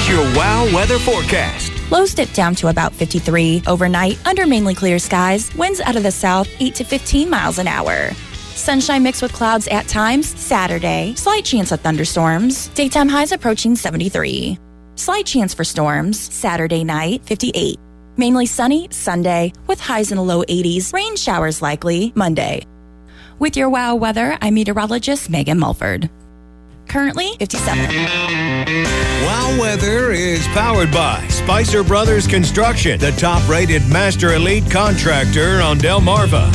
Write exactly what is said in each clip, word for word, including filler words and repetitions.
Here's your WOW weather forecast. Lows dip down to about fifty-three. Overnight, under mainly clear skies, winds out of the south eight to fifteen miles an hour. Sunshine mixed with clouds at times. Saturday, slight chance of thunderstorms. Daytime highs approaching seventy-three. Slight chance for storms. Saturday night, fifty-eight. Mainly sunny Sunday with highs in the low eighties. Rain showers likely Monday. With your WOW weather, I'm meteorologist Megan Mulford. Currently, fifty-seven. WOW weather is powered by Spicer Brothers Construction, the top-rated Master Elite contractor on Delmarva.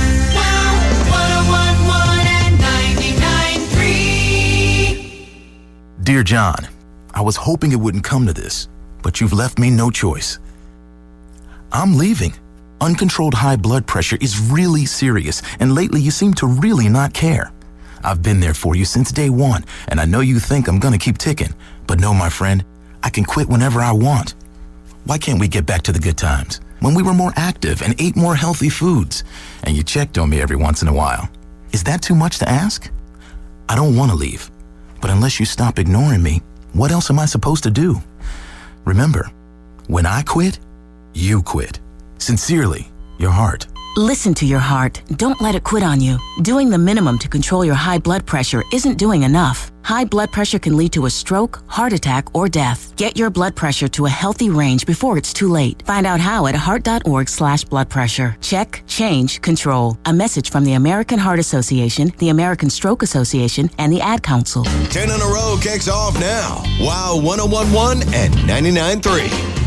Dear John, I was hoping it wouldn't come to this, but you've left me no choice. I'm leaving. Uncontrolled high blood pressure is really serious, and lately you seem to really not care. I've been there for you since day one, and I know you think I'm gonna keep ticking, but no, my friend, I can quit whenever I want. Why can't we get back to the good times, when we were more active and ate more healthy foods, and you checked on me every once in a while? Is that too much to ask? I don't want to leave, but unless you stop ignoring me, what else am I supposed to do? Remember, when I quit, you quit. Sincerely, your heart. Listen to your heart. Don't let it quit on you. Doing the minimum to control your high blood pressure isn't doing enough. High blood pressure can lead to a stroke, heart attack, or death. Get your blood pressure to a healthy range before it's too late. Find out how at heart.org slash blood pressure. Check, change, control. A message from the American Heart Association, the American Stroke Association, and the Ad Council. ten in a row kicks off now. WOW one oh one point one and ninety-nine point three.